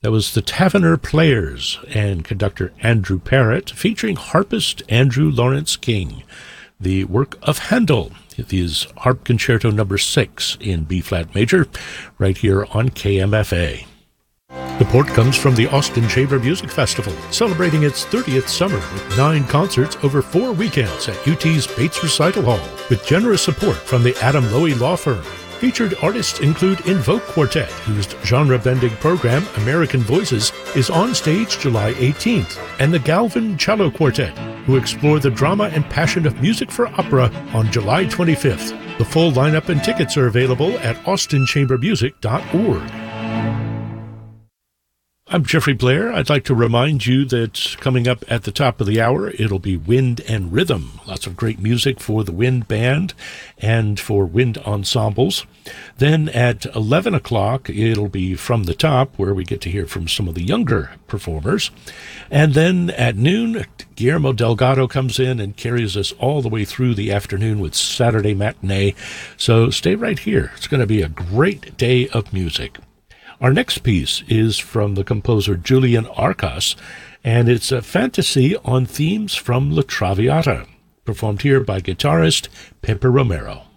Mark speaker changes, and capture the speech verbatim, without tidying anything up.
Speaker 1: That was the Taverner Players and conductor Andrew Parrott, featuring harpist Andrew Lawrence King. The work of Handel, his Harp Concerto number six in B-flat major, right here on K M F A. Support comes from the Austin Chamber Music Festival, celebrating its thirtieth summer with nine concerts over four weekends at U T's Bates Recital Hall, with generous support from the Adam Lowy Law Firm. Featured artists include Invoke Quartet, whose genre-bending program, American Voices, is on stage July eighteenth, and the Galvin Cello Quartet, who explore the drama and passion of music for opera on July twenty-fifth. The full lineup and tickets are available at austin chamber music dot org. I'm Jeffrey Blair. I'd like to remind you that coming up at the top of the hour, it'll be Wind and Rhythm. Lots of great music for the wind band and for wind ensembles. Then at eleven o'clock, it'll be From the Top, where we get to hear from some of the younger performers. And then at noon, Guillermo Delgado comes in and carries us all the way through the afternoon with Saturday Matinee. So stay right here. It's going to be a great day of music. Our next piece is from the composer Julian Arcas, and it's a fantasy on themes from La Traviata, performed here by guitarist Pepe Romero.